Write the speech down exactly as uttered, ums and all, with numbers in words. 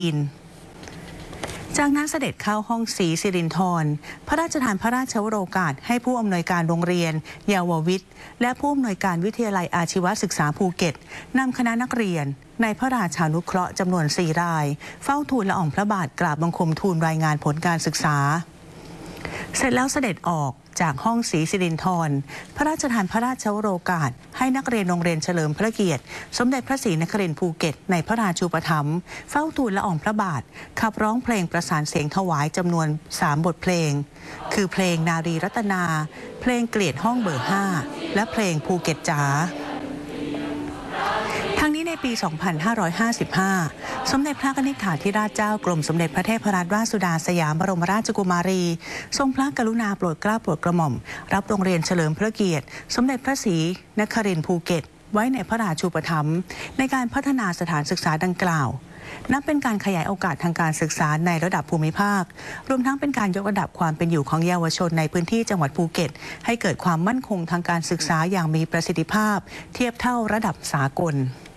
อินจากนั้นเสด็จเข้าห้องศรีสิรินธรพระราชทานพระราชวโรกาสให้ผู้อำนวยการโรงเรียนเยาววิทย์และผู้อำนวยการวิทยาลัยอาชีวศึกษาภูเก็ตนำคณะนักเรียนในพระราชานุเคราะห์จำนวนสี่รายเฝ้าทูลละอองพระบาทกราบบังคมทูลรายงานผลการศึกษาเสร็จแล้วเสด็จออกจากห้องศรีสิรินธรพระราชทานพระราชวโรกาสให้นักเรียนโรงเรียนเฉลิมพระเกียรติสมเด็จพระศรีนครินทร์ภูเก็ตในพระราชูปถัมภ์เฝ้าทูลละอองพระบาทขับร้องเพลงประสานเสียงถวายจำนวนสามบทเพลงคือเพลงนารีรัตนาเพลงเกลียดห้องเบอร์ห้าและเพลงภูเก็ตจ๋าทั้งนี้ในปี สองพันห้าร้อยห้าสิบห้า สมเด็จพระนิธิถาธิราชเจ้ากรมสมเด็จพระเทพรัตนราชสุดาสยามบรมราชกุมารีทรงพระกรุณาโปรดเกล้าโปรดกระหม่อมรับโรงเรียนเฉลิมพระเกียรติสมเด็จพระศรีนครินทร์ภูเก็ตไว้ในพระราชูปถัมภ์ในการพัฒนาสถานศึกษาดังกล่าวนับเป็นการขยายโอกาสทางการศึกษาในระดับภูมิภาครวมทั้งเป็นการยกระดับความเป็นอยู่ของเยาวชนในพื้นที่จังหวัดภูเก็ตให้เกิดความมั่นคงทางการศึกษาอย่างมีประสิทธิภาพเทียบเท่าระดับสากล